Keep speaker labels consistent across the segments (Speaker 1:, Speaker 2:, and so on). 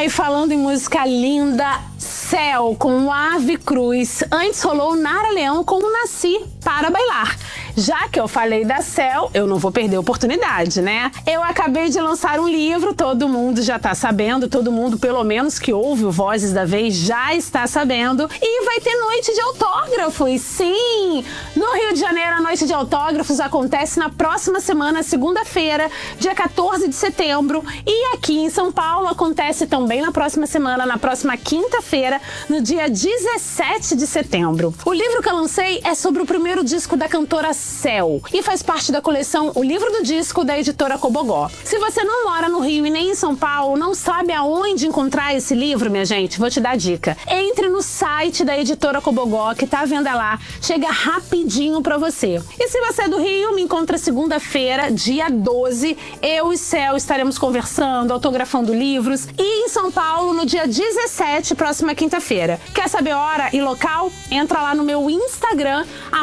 Speaker 1: E falando em música linda, Céu com Ave Cruz. Antes rolou Nara Leão com Nasci para Bailar. Já que eu falei da Céu, eu não vou perder a oportunidade, né? Eu acabei de lançar um livro, todo mundo já tá sabendo, todo mundo, pelo menos que ouve o Vozes da Vez, já está sabendo. E vai ter noite de autógrafos, sim! No Rio de Janeiro, a noite de autógrafos acontece na próxima semana, segunda-feira, dia 14 de setembro. E aqui em São Paulo acontece também na próxima semana, na próxima quinta-feira, no dia 17 de setembro. O livro que eu lancei é sobre o primeiro disco da cantora Céu e faz parte da coleção O Livro do Disco da editora Cobogó. Se você não mora no Rio e nem em São Paulo, não sabe aonde encontrar esse livro, minha gente, vou te dar a dica. Entre no site da editora Cobogó, que tá à venda lá, chega rapidinho pra você. E se você é do Rio, me encontra segunda-feira, dia 12, eu e Céu estaremos conversando, autografando livros, e em São Paulo no dia 17, próxima quinta-feira. Quer saber hora e local? Entra lá no meu Instagram,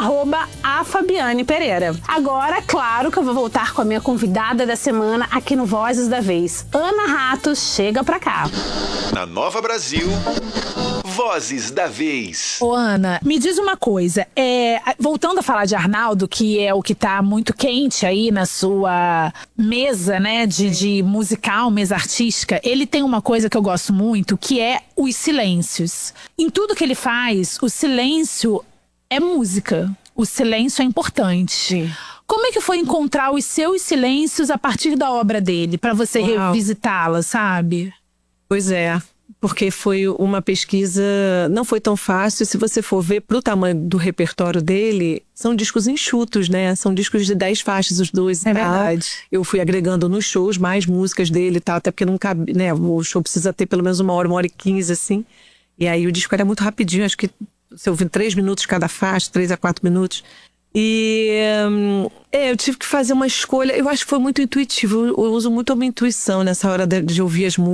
Speaker 1: @afabianepereira. Agora, claro que eu vou voltar com a minha convidada da semana aqui no Vozes da Vez. Ana Ratos, chega pra cá.
Speaker 2: Na Nova Brasil, Vozes da Vez.
Speaker 3: Ô Ana, me diz uma coisa, voltando a falar de Arnaldo, que é o que tá muito quente aí na sua mesa, né, de musical, mesa artística, ele tem uma coisa que eu gosto muito, que é os silêncios. Em tudo que ele faz, o silêncio é música. O silêncio é importante. Sim. Como é que foi encontrar os seus silêncios a partir da obra dele, pra você revisitá-la, sabe?
Speaker 4: Pois é, porque foi uma pesquisa, não foi tão fácil. Se você for ver pro tamanho do repertório dele, são discos enxutos, né? São discos de 10 faixas, os dois e tal.
Speaker 3: Verdade.
Speaker 4: Eu fui agregando nos shows mais músicas dele e tal, até porque não cabe, né? O show precisa ter pelo menos 1 hora e 15, assim. E aí o disco era muito rapidinho, acho que você ouviu 3 minutos cada faixa, 3 a 4 minutos. E eu tive que fazer uma escolha. Eu acho que foi muito intuitivo. Eu uso muito a minha intuição nessa hora de ouvir as músicas.